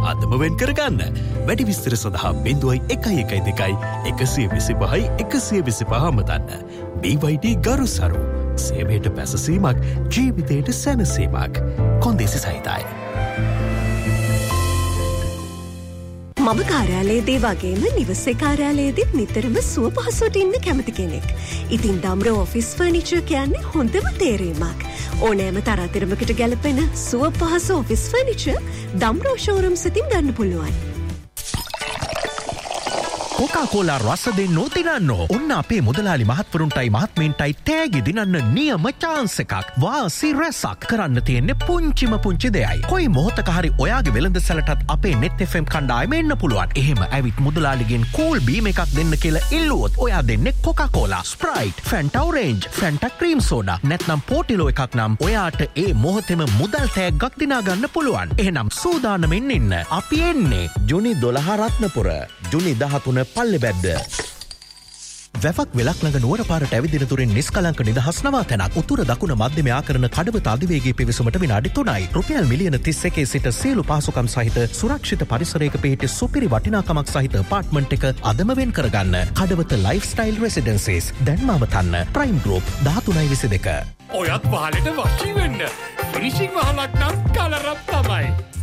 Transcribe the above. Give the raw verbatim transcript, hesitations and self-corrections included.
අදම වෙන් කරගන්න. වැඩි විස්තර සඳහා බිංදුවයි එකයි එකයි දෙකයි එකසිය විසිපහයි එකසිය විසිපහ අමතන්න. බී වයි ඩී ගරුසරු. සේවයට පැසසීමක්, ජීවිතයට සැනසීමක්. කොන්දේසි සහිතයි. මම කාර්යාලයේදී වගේම නිවසේ කාර්යාලයේදීත් නිතරම සුව පහසුවට ඉන්න කැමති කෙනෙක්. ඉතින් දම්රෝ ඔෆිස් ෆර්නිචර් කියන්නේ හොඳම තේරීමක්. ඕනෑම තරාතිරමකට ගැලපෙන සුව පහසු ඔෆිස් ෆර්නිචර් දම්රෝ ෂෝරූම්ස් වලින් ගන්න පුළුවන්. කොකාකෝලා රස දෙන්නෝ දිනන්නෝ. ඔන්න අපේ මුදලාලි මහත්වරුන්ටයි මහත්මීන්ටයි තෑගි දිනන්න නියම chance එකක්. වාසි රැසක් කරන්න තියෙන්නේ පුංචිම පුංචි දෙයයි. කොයි මොහොතක හරි ඔයාගේ වෙළඳ සැලටත් අපේ net එෆ් එම් කණ්ඩායම එන්න පුළුවන්. එහෙම ඇවිත් මුදලාලිගෙන් කූල් බීම් එකක් දෙන්න කියලා ඉල්ලුවොත් ඔයා දෙන්නේ Coca Cola, Sprite, ෆැන්ටා orange, ෆැන්ටා cream soda නැත්නම් පෝටිලෝ එකක් නම් ඔයාට ඒ මොහොතේම මුදල් තෑග්ගක් දිනා ගන්න පුළුවන්. එහෙනම් සූදානමින් ඉන්න. අපි එන්නේ ජුනි දොළහ රත්නපුර, ජුනි දහතුන පල්ලෙබැද්ද. වැවක් වෙලක් ළඟ නුවර පාරට ඇවිදින තුරින් නිස්කලංක නිදහස් නවාතැනක්. උතුර දකුණ මධ්‍යම ආකරණ කඩවත අධිවේගී පිවිසුමට විනාඩි තුනයි. රුපියල් මිලියන තිස් එකේ සිට සියලු පහසුකම් සහිත සුරක්ෂිත පරිසරයක පිහිටි සුපිරි වටිනාකමක් සහිත අපාර්ට්මන්ට් එක අදම වෙන් කරගන්න. කඩවත ලයිෆ්ස්ටයිල් රෙසිඩෙන්සිස්. දැන්ම අවතන්න. ප්‍රයිම් ගෲප් දහතුනයි විසි දෙක. ඔයත් වහලට වශී වෙන්න. ෆිනිෂිං වහලක් නම් කලරක් තමයි.